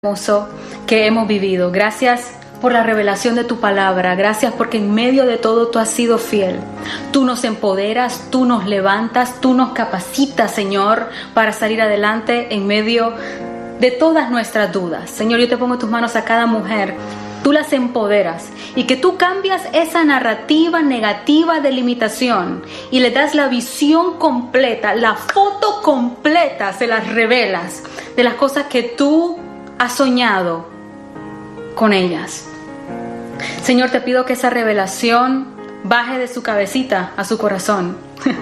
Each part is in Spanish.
hermoso que hemos vivido. Gracias por la revelación de tu palabra. Gracias porque en medio de todo tú has sido fiel. Tú nos empoderas, tú nos levantas, tú nos capacitas, Señor, para salir adelante en medio de todas nuestras dudas. Señor, yo te pongo en tus manos a cada mujer. Tú las empoderas y que tú cambias esa narrativa negativa de limitación y le das la visión completa, la foto completa, se las revelas de las cosas que tú has soñado con ellas. Señor, te pido que esa revelación baje de su cabecita a su corazón.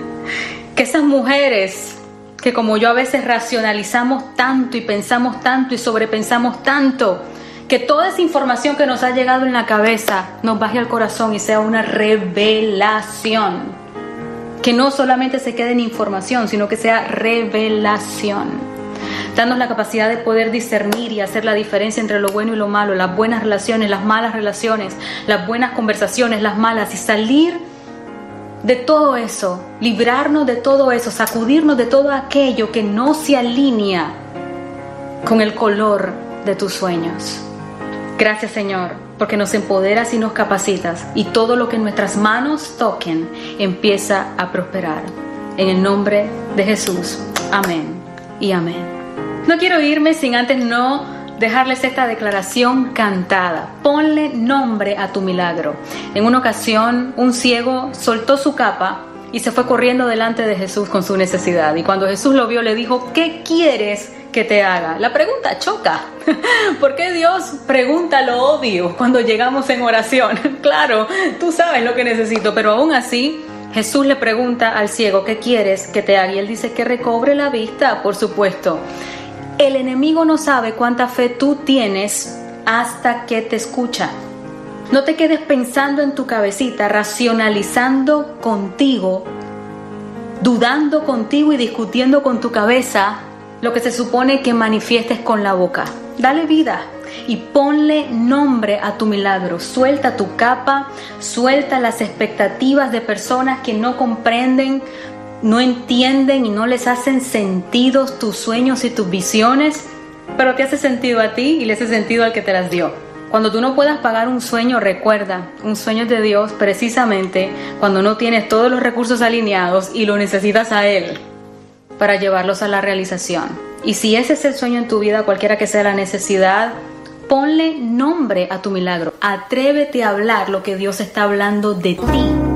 Que esas mujeres que como yo a veces racionalizamos tanto y pensamos tanto y sobrepensamos tanto, que toda esa información que nos ha llegado en la cabeza nos baje al corazón y sea una revelación. Que no solamente se quede en información, sino que sea revelación. Danos la capacidad de poder discernir y hacer la diferencia entre lo bueno y lo malo, las buenas relaciones, las malas relaciones, las buenas conversaciones, las malas, y salir de todo eso, librarnos de todo eso, sacudirnos de todo aquello que no se alinea con el color de tus sueños. Gracias, Señor, porque nos empoderas y nos capacitas, y todo lo que nuestras manos toquen empieza a prosperar. En el nombre de Jesús. Amén y amén. No quiero irme sin antes no dejarles esta declaración cantada. Ponle nombre a tu milagro. En una ocasión, un ciego soltó su capa y se fue corriendo delante de Jesús con su necesidad. Y cuando Jesús lo vio, le dijo: ¿qué quieres que te haga? La pregunta choca. ¿Por qué Dios pregunta lo obvio cuando llegamos en oración? Claro, tú sabes lo que necesito, pero aún así Jesús le pregunta al ciego: ¿qué quieres que te haga? Y él dice: que recobre la vista, por supuesto. El enemigo no sabe cuánta fe tú tienes hasta que te escucha. No te quedes pensando en tu cabecita, racionalizando contigo, dudando contigo y discutiendo con tu cabeza lo que se supone que manifiestes con la boca. Dale vida y ponle nombre a tu milagro. Suelta tu capa, suelta las expectativas de personas que no comprenden, no entienden y no les hacen sentido tus sueños y tus visiones, pero te hace sentido a ti y le hace sentido al que te las dio. Cuando tú no puedas pagar un sueño, recuerda, un sueño es de Dios precisamente cuando no tienes todos los recursos alineados y lo necesitas a Él para llevarlos a la realización. Y si ese es el sueño en tu vida, cualquiera que sea la necesidad, ponle nombre a tu milagro. Atrévete a hablar lo que Dios está hablando de ti.